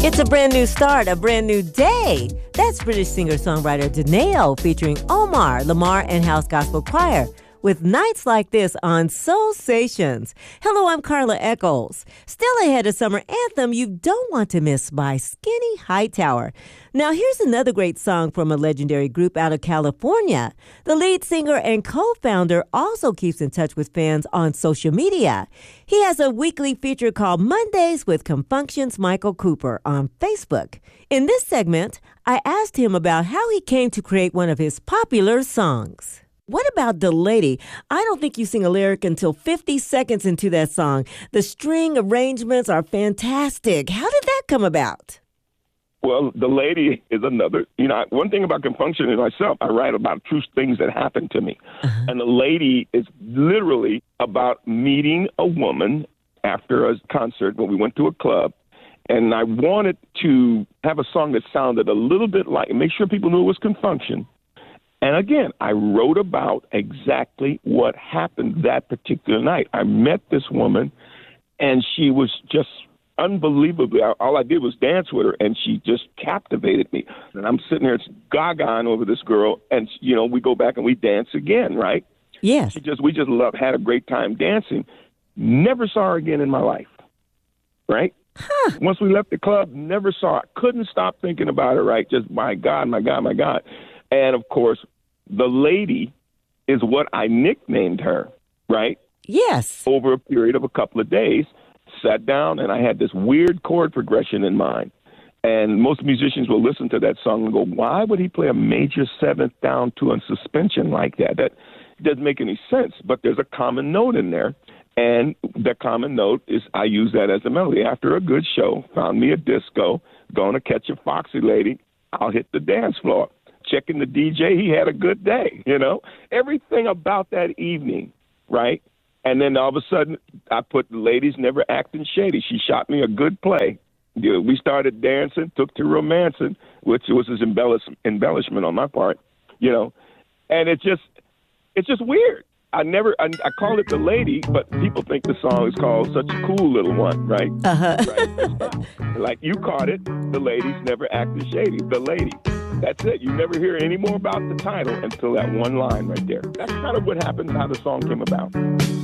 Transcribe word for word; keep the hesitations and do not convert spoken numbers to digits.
It's a brand new start, a brand new day. That's British singer-songwriter Daneo featuring Omar, Lamar, and House Gospel Choir with Nights Like This on Soulsations. Hello, I'm Carla Eccles. Still ahead, a summer anthem you don't want to miss by Skinny Hightower. Now, here's another great song from a legendary group out of California. The lead singer and co-founder also keeps in touch with fans on social media. He has a weekly feature called Mondays with Confunction's Michael Cooper on Facebook. In this segment, I asked him about how he came to create one of his popular songs. What about The Lady? I don't think you sing a lyric until fifty seconds into that song. The string arrangements are fantastic. How did that come about? Well, The Lady is another, you know, one thing about Confunction in myself, I write about true things that happened to me. Uh-huh. And The Lady is literally about meeting a woman after a concert when we went to a club. And I wanted to have a song that sounded a little bit like, make sure people knew it was Confunction. And again, I wrote about exactly what happened that particular night. I met this woman, and she was just unbelievably, all I did was dance with her, and she just captivated me. And I'm sitting there gaga over this girl, and, you know, we go back and we dance again, right? Yes. She just, we just loved, had a great time dancing. Never saw her again in my life, right? Huh. Once we left the club, never saw her. Couldn't stop thinking about her, right? Just, my God, my God, my God. And, of course, The Lady is what I nicknamed her, right? Yes. Over a period of a couple of days, sat down, and I had this weird chord progression in mind. And most musicians will listen to that song and go, why would he play a major seventh down to a suspension like that? That doesn't make any sense, but there's a common note in there. And the common note is I use that as a melody. After a good show, found me a disco, going to catch a foxy lady, I'll hit the dance floor. Checking the D J, he had a good day, you know. Everything about that evening, right? And then all of a sudden, I put The Lady's Never Acting Shady. She shot me a good play. You know, we started dancing, took to romancing, which was his embellish, embellishment on my part, you know. And it's just, it's just weird. I never, I, I call it The Lady, but people think the song is called Such a Cool Little One, right? Uh-huh. Right? Like you caught it, The Lady's Never Acting Shady, The Lady. That's it. You never hear any more about the title until that one line right there. That's kind of what happened, how the song came about.